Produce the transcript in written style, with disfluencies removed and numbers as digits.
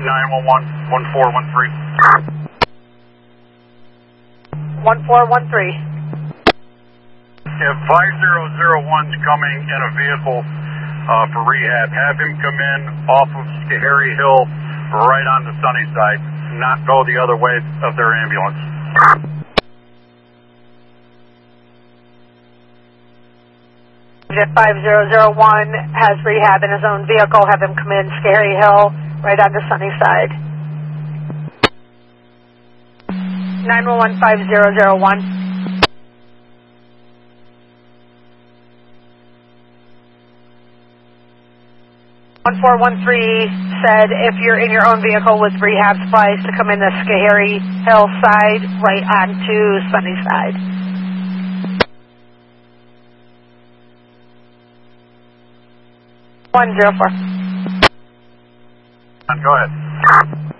911, 1413. 1413. If 5001's coming in a vehicle for rehab, have him come in off of Schoharie Hill right on the Sunnyside, not go the other way of their ambulance. If 5001 has rehab in his own vehicle, have him come in Schoharie Hill right on the Sunnyside. 911 5001. 1413 said if you're in your own vehicle with rehab supplies to come in the Schoharie Hill side right onto Sunnyside. Go ahead.